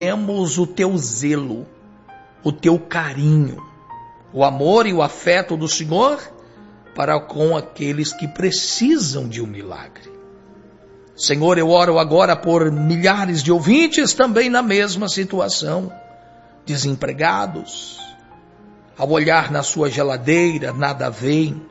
temos o teu zelo, o teu carinho, o amor e o afeto do Senhor para com aqueles que precisam de um milagre. Senhor, eu oro agora por milhares de ouvintes também na mesma situação, desempregados. Ao olhar na sua geladeira, nada vem.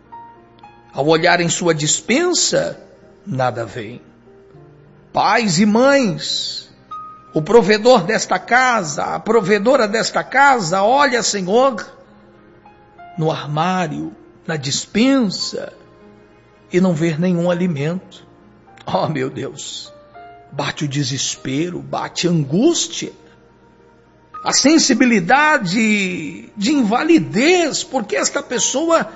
Ao olhar em sua despensa, nada vem. Pais e mães, o provedor desta casa, a provedora desta casa, olha, Senhor, no armário, na despensa, e não vê nenhum alimento. Oh, meu Deus, bate o desespero, bate a angústia, a sensibilidade de invalidez, porque esta pessoa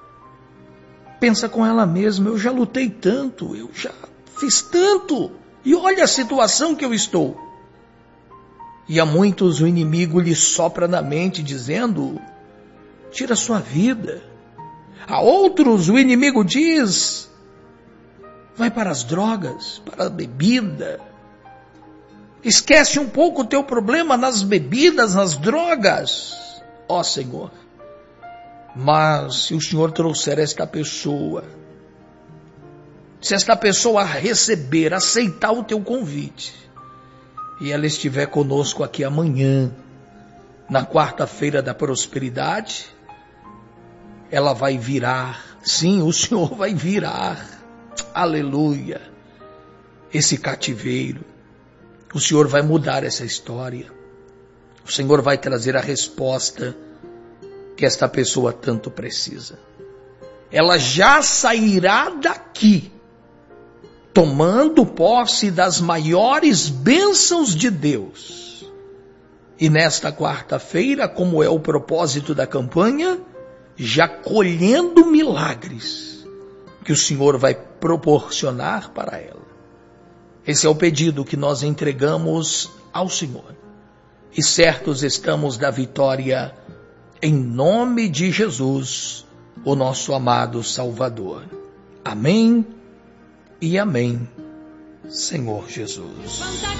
pensa com ela mesma, eu já lutei tanto, eu já fiz tanto, e olha a situação que eu estou. E a muitos o inimigo lhe sopra na mente, dizendo, tira sua vida. A outros o inimigo diz, vai para as drogas, para a bebida. Esquece um pouco o teu problema nas bebidas, nas drogas. Ó Senhor, mas se o Senhor trouxer esta pessoa, se esta pessoa receber, aceitar o teu convite, e ela estiver conosco aqui amanhã, na quarta-feira da prosperidade, ela vai virar, sim, o Senhor vai virar, aleluia, esse cativeiro. O Senhor vai mudar essa história. O Senhor vai trazer a resposta que esta pessoa tanto precisa. Ela já sairá daqui, tomando posse das maiores bênçãos de Deus. E nesta quarta-feira, como é o propósito da campanha, já colhendo milagres que o Senhor vai proporcionar para ela. Esse é o pedido que nós entregamos ao Senhor. E certos estamos da vitória em nome de Jesus, o nosso amado Salvador. Amém e amém, Senhor Jesus.